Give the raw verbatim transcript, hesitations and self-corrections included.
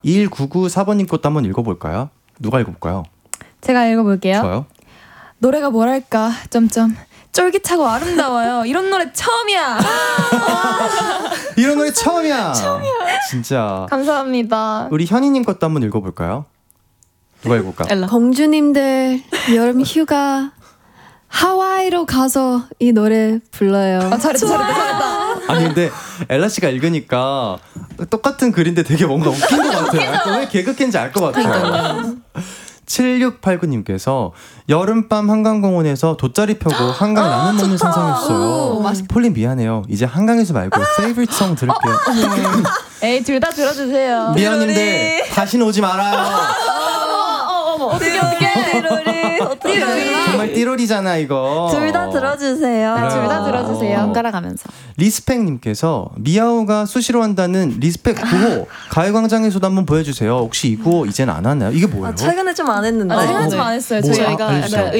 일구구사 번님 것도 한번 읽어볼까요? 누가 읽어볼까요? 제가 읽어볼게요. 좋아요. 노래가 뭐랄까 점점 쫄깃하고 아름다워요. 이런 노래 처음이야. 이런 노래 처음이야. 처음이야. 진짜. 감사합니다. 우리 현이님 것도 한번 읽어볼까요? 누가 읽을까? 엘라. 공주님들 여름 휴가 하와이로 가서 이 노래 불러요. 아, 잘했다, 잘했다, 잘했다. 아니 근데 엘라 씨가 읽으니까 똑같은 글인데 되게 뭔가 웃긴 것 같아요. 왜 개그캔지 알 것 같아요. 칠육팔구님께서 여름밤 한강공원에서 돗자리 펴고 한강 라면 먹는 상상했어요. 폴린 미안해요. 이제 한강에서 말고 favorite song 들을게요. 에이, 둘 다 들어주세요. 미안님들 다시는 오지 말아요. 어떻게 어떻게 띠로리. 정말 띠로리잖아 이거. 둘 다 들어주세요. 그래요. 둘 다 들어주세요. 번갈아 가면서. 리스펙님께서 미아오가 수시로 한다는 리스펙 구호 가요광장에서도 한번 보여주세요. 혹시 이 구호 이제는 안 하나요? 이게 뭐예요? 아, 최근에 좀 안 했는데. 아, 최근에 좀 안 했어요. 뭐야? 저희가 알려주세요.